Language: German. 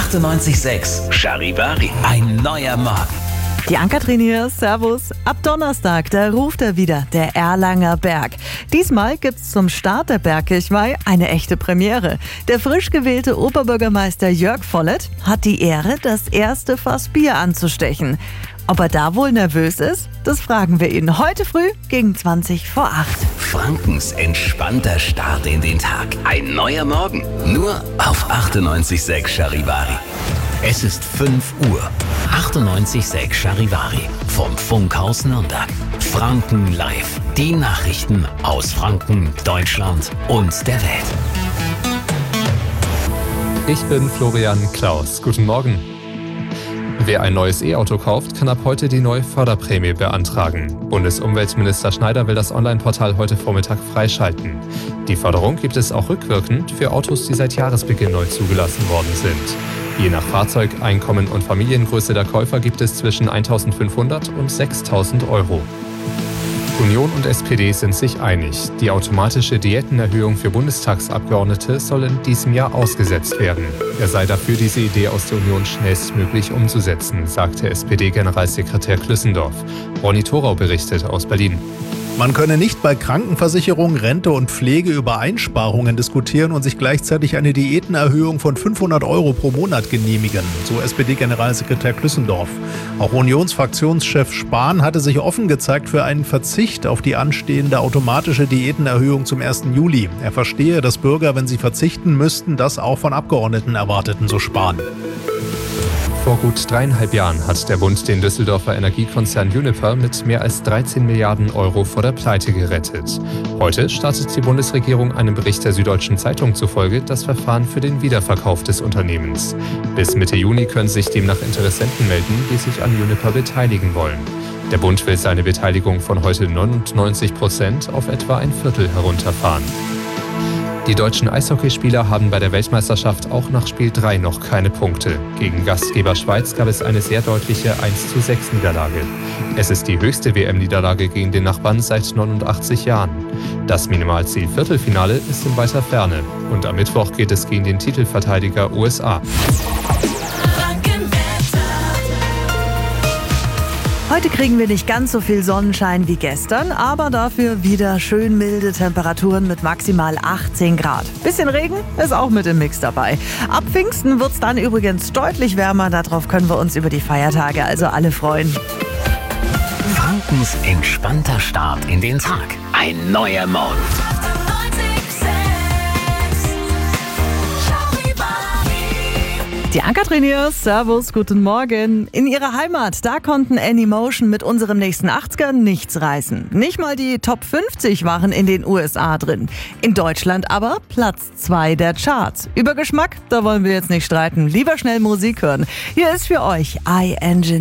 98,6 Charivari. Ein neuer Morgen. Die Ann-Kathrin hier, servus. Ab Donnerstag, da ruft er wieder, der Erlanger Berg. Diesmal gibt's zum Start der Bergkirchweih eine echte Premiere. Der frisch gewählte Oberbürgermeister Jörg Vollert hat die Ehre, das erste Fass Bier anzustechen. Ob er da wohl nervös ist? Das fragen wir ihn heute früh gegen 20 vor 8. Frankens entspannter Start in den Tag. Ein neuer Morgen. Nur auf 98,6 Charivari. Es ist 5 Uhr. 98,6 Charivari. Vom Funkhaus Nürnberg. Franken live. Die Nachrichten aus Franken, Deutschland und der Welt. Ich bin Florian Klaus. Guten Morgen. Wer ein neues E-Auto kauft, kann ab heute die neue Förderprämie beantragen. Bundesumweltminister Schneider will das Online-Portal heute Vormittag freischalten. Die Förderung gibt es auch rückwirkend für Autos, die seit Jahresbeginn neu zugelassen worden sind. Je nach Fahrzeug, Einkommen und Familiengröße der Käufer gibt es zwischen 1.500 und 6.000 Euro. Union und SPD sind sich einig. Die automatische Diätenerhöhung für Bundestagsabgeordnete soll in diesem Jahr ausgesetzt werden. Er sei dafür, diese Idee aus der Union schnellstmöglich umzusetzen, sagte SPD-Generalsekretär Klüssendorf. Ronny Thorau berichtet aus Berlin. Man könne nicht bei Krankenversicherung, Rente und Pflege über Einsparungen diskutieren und sich gleichzeitig eine Diätenerhöhung von 500 Euro pro Monat genehmigen, so SPD-Generalsekretär Klüssendorf. Auch Unionsfraktionschef Spahn hatte sich offen gezeigt für einen Verzicht auf die anstehende automatische Diätenerhöhung zum 1. Juli. Er verstehe, dass Bürger, wenn sie verzichten müssten, das auch von Abgeordneten erwarteten, so Spahn. Vor gut 3,5 Jahren hat der Bund den Düsseldorfer Energiekonzern Uniper mit mehr als 13 Milliarden Euro vor der Pleite gerettet. Heute startet die Bundesregierung einem Bericht der Süddeutschen Zeitung zufolge das Verfahren für den Wiederverkauf des Unternehmens. Bis Mitte Juni können sich demnach Interessenten melden, die sich an Uniper beteiligen wollen. Der Bund will seine Beteiligung von heute 99% auf etwa ein Viertel herunterfahren. Die deutschen Eishockeyspieler haben bei der Weltmeisterschaft auch nach Spiel 3 noch keine Punkte. Gegen Gastgeber Schweiz gab es eine sehr deutliche 1:6 Niederlage. Es ist die höchste WM-Niederlage gegen den Nachbarn seit 89 Jahren. Das Minimalziel Viertelfinale ist in weiter Ferne. Und am Mittwoch geht es gegen den Titelverteidiger USA. Heute kriegen wir nicht ganz so viel Sonnenschein wie gestern, aber dafür wieder schön milde Temperaturen mit maximal 18 Grad. Bisschen Regen ist auch mit im Mix dabei. Ab Pfingsten wird's dann übrigens deutlich wärmer, darauf können wir uns über die Feiertage also alle freuen. Frankens entspannter Start in den Tag. Ein neuer Morgen. Die Ann-Kathrin hier, servus, guten Morgen. In ihrer Heimat, da konnten Anymotion mit unserem nächsten 80er nichts reißen. Nicht mal die Top 50 waren in den USA drin. In Deutschland aber Platz 2 der Charts. Über Geschmack, da wollen wir jetzt nicht streiten. Lieber schnell Musik hören. Hier ist für euch iEngine.